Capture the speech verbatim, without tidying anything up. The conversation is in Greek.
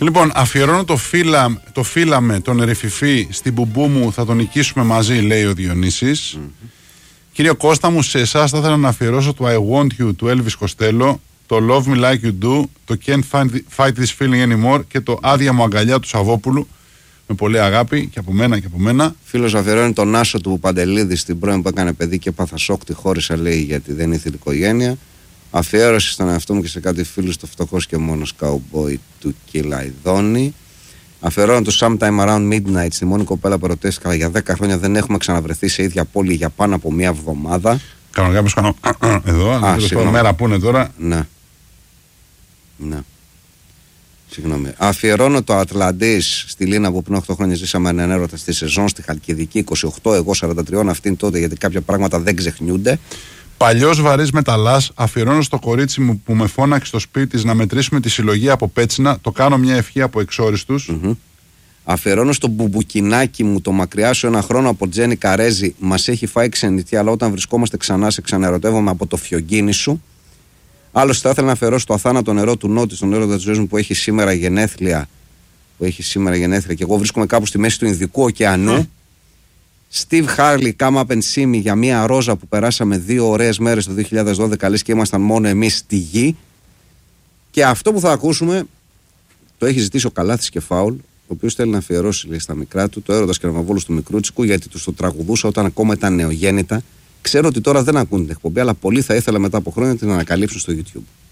Λοιπόν, αφιερώνω το, φύλα, το φύλαμε τον Ερυφηφή στην μπουμπού μου, θα τον νικήσουμε μαζί, λέει ο Διονύσης. Mm-hmm. Κύριε Κώστα μου, σε εσάς θα ήθελα να αφιερώσω το I Want You του Elvis Costello, το Love Me Like You Do, το Can't find, Fight This Feeling Anymore και το Άδεια μου αγκαλιά του Σαββόπουλου. Με πολύ αγάπη και από μένα και από μένα. Φίλος αφιερώνει τον Άσο του Παντελίδη στην πρώην που έκανε παιδί και έπαθα σοκ, τη χώρισα, λέει, γιατί δεν ήθελε οικογένεια. Αφιέρωση στον εαυτό μου και σε κάτι φίλους το φτωχός και μόνος καουμπόι του Κυλαϊδόνη. Αφιερώνω το Sometime Around Midnight στη μόνη κοπέλα που ρωτήθηκα για δέκα χρόνια, δεν έχουμε ξαναβρεθεί σε ίδια πόλη για πάνω από μία εβδομάδα. Κάνω κάποιος κάνω εδώ, Α, δεν μέρα που είναι τώρα. Ναι. Ναι. Συγγνώμη. Αφιερώνω το Ατλαντής στη Λίνα που πριν οκτώ χρόνια ζήσαμε έναν έρωτα στη σεζόν στη Χαλκιδική, είκοσι οκτώ, εγώ σαράντα τρία, αυτήν τότε, γιατί κάποια πράγματα δεν ξεχνιούνται. Παλιός βαρύς μεταλλάς, αφιερώνω στο κορίτσι μου που με φώναξε στο σπίτι της να μετρήσουμε τη συλλογή από Πέτσινα, το κάνω μια ευχή από εξόριστους. Mm-hmm. Αφιερώνω στο μπουμπουκινάκι μου, το μακριά σου ένα χρόνο από Τζένι Καρέζη, μας έχει φάει ξενιτιά, αλλά όταν βρισκόμαστε ξανά σε ξαναερωτεύομαι από το φιωγκίνι σου. Άλλωστε θα ήθελα να αφιερώσω το αθάνατο νερό του Νότι, στον έρωτα της ζωής μου που έχει σήμερα γενέθλια, που έχει σήμερα γενέθλια και εγώ βρίσκομαι κάπου στη μέση του Ινδικού ωκεανού. Steve Harley, Come Up and See Me, για μια ρόζα που περάσαμε δύο ωραίες μέρες το δύο χιλιάδες δώδεκα, λες και ήμασταν μόνο εμείς στη γη. Και αυτό που θα ακούσουμε το έχει ζητήσει ο Καλάθης και Φάουλ, ο οποίος θέλει να αφιερώσει, λέει, στα μικρά του το έρωτας και ναυαβόλους του Μικρούτσικου, γιατί τους το τραγουδούσα όταν ακόμα ήταν νεογέννητα. Ξέρω ότι τώρα δεν ακούν την εκπομπή, αλλά πολύ θα ήθελα μετά από χρόνια να την ανακαλύψουν στο YouTube.